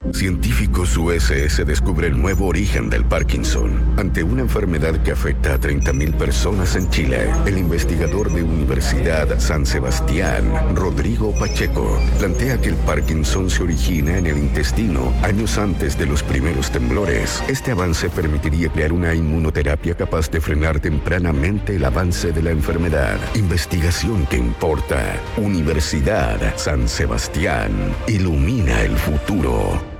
Científicos USS descubre el nuevo origen del Parkinson. Ante una enfermedad que afecta a 30.000 personas en Chile, el investigador de Universidad San Sebastián, Rodrigo Pacheco, plantea que el Parkinson se origina en el intestino años antes de los primeros temblores. Este avance permitiría crear una inmunoterapia capaz de frenar tempranamente el avance de la enfermedad. Investigación que importa. Universidad San Sebastián. Ilumina el futuro.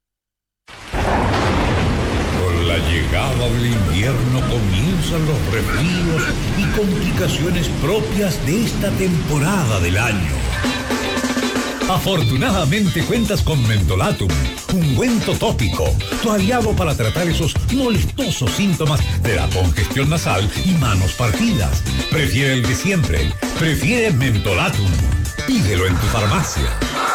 La llegada del invierno comienzan los resfríos y complicaciones propias de esta temporada del año. Afortunadamente cuentas con Mentolatum, ungüento tópico, tu aliado para tratar esos molestosos síntomas de la congestión nasal y manos partidas. Prefiere el de siempre, prefiere Mentolatum. Pídelo en tu farmacia.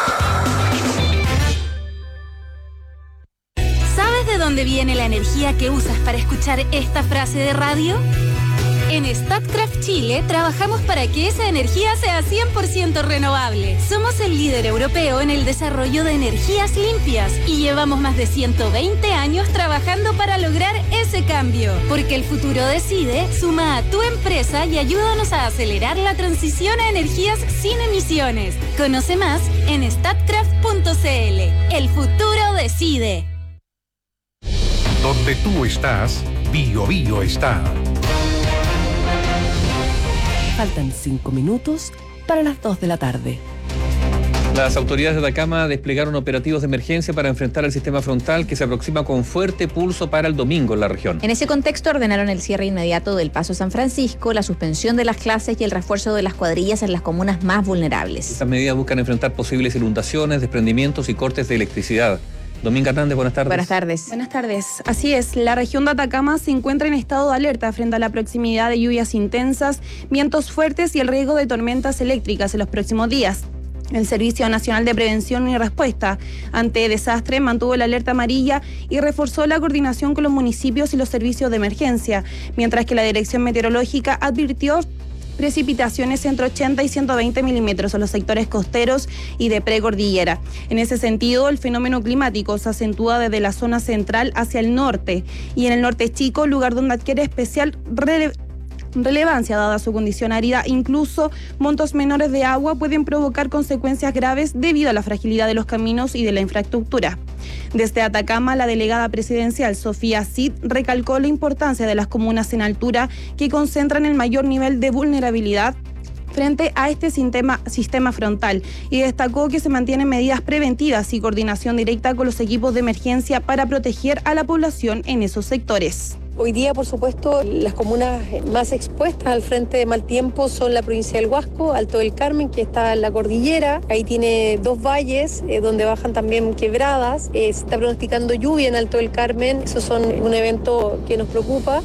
¿De dónde viene la energía que usas para escuchar esta frase de radio? En Statkraft Chile trabajamos para que esa energía sea 100% renovable. Somos el líder europeo en el desarrollo de energías limpias y llevamos más de 120 años trabajando para lograr ese cambio. Porque el futuro decide, suma a tu empresa y ayúdanos a acelerar la transición a energías sin emisiones. Conoce más en statkraft.cl. El futuro decide. Donde tú estás, Bio Bio está. Faltan 5 minutos para las 2 de la tarde. Las autoridades de Atacama desplegaron operativos de emergencia para enfrentar el sistema frontal que se aproxima con fuerte pulso para el domingo en la región. En ese contexto ordenaron el cierre inmediato del Paso San Francisco, la suspensión de las clases y el refuerzo de las cuadrillas en las comunas más vulnerables. Estas medidas buscan enfrentar posibles inundaciones, desprendimientos y cortes de electricidad. Dominga Hernández, buenas tardes. Buenas tardes. Buenas tardes. Así es, la región de Atacama se encuentra en estado de alerta frente a la proximidad de lluvias intensas, vientos fuertes y el riesgo de tormentas eléctricas en los próximos días. El Servicio Nacional de Prevención y Respuesta ante Desastre mantuvo la alerta amarilla y reforzó la coordinación con los municipios y los servicios de emergencia, mientras que la Dirección Meteorológica advirtió precipitaciones entre 80 y 120 milímetros en los sectores costeros y de precordillera. En ese sentido, el fenómeno climático se acentúa desde la zona central hacia el norte y en el norte chico, lugar donde adquiere especial relevancia dada su condición árida. Incluso montos menores de agua pueden provocar consecuencias graves debido a la fragilidad de los caminos y de la infraestructura. Desde Atacama, la delegada presidencial Sofía Cid recalcó la importancia de las comunas en altura que concentran el mayor nivel de vulnerabilidad frente a este sistema frontal y destacó que se mantienen medidas preventivas y coordinación directa con los equipos de emergencia para proteger a la población en esos sectores. Hoy día, por supuesto, las comunas más expuestas al frente de mal tiempo son la provincia del Huasco, Alto del Carmen, que está en la cordillera. Ahí tiene 2 valles donde bajan también quebradas. Se está pronosticando lluvia en Alto del Carmen. Esos son un evento que nos preocupa.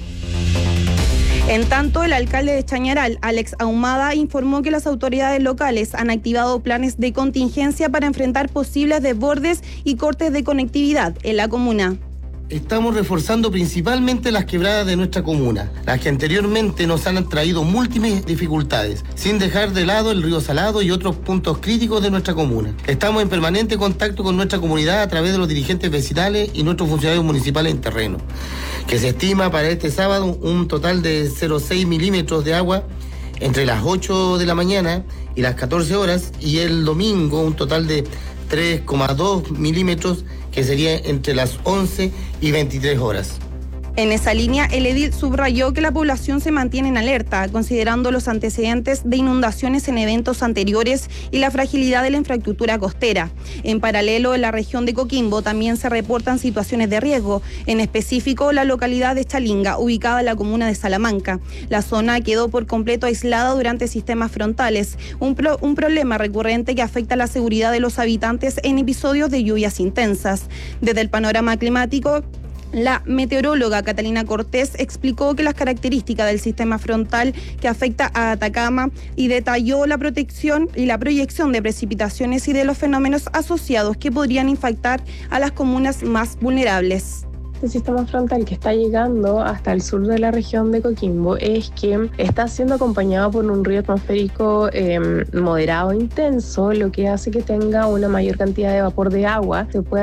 En tanto, el alcalde de Chañaral, Alex Ahumada, informó que las autoridades locales han activado planes de contingencia para enfrentar posibles desbordes y cortes de conectividad en la comuna. Estamos reforzando principalmente las quebradas de nuestra comuna, las que anteriormente nos han traído múltiples dificultades, sin dejar de lado el río Salado y otros puntos críticos de nuestra comuna. Estamos en permanente contacto con nuestra comunidad a través de los dirigentes vecinales y nuestros funcionarios municipales en terreno, que se estima para este sábado un total de 0,6 milímetros de agua entre las 8 de la mañana y las 14 horas, y el domingo un total de 3,2 milímetros, que sería entre las 11 y 23 horas. En esa línea, el edil subrayó que la población se mantiene en alerta, considerando los antecedentes de inundaciones en eventos anteriores y la fragilidad de la infraestructura costera. En paralelo, en la región de Coquimbo también se reportan situaciones de riesgo, en específico la localidad de Chalinga, ubicada en la comuna de Salamanca. La zona quedó por completo aislada durante sistemas frontales, un problema recurrente que afecta la seguridad de los habitantes en episodios de lluvias intensas. Desde el panorama climático, la meteoróloga Catalina Cortés explicó que las características del sistema frontal que afecta a Atacama y detalló la protección y la proyección de precipitaciones y de los fenómenos asociados que podrían impactar a las comunas más vulnerables. Este sistema frontal que está llegando hasta el sur de la región de Coquimbo es que está siendo acompañado por un río atmosférico moderado e intenso, lo que hace que tenga una mayor cantidad de vapor de agua. Se puede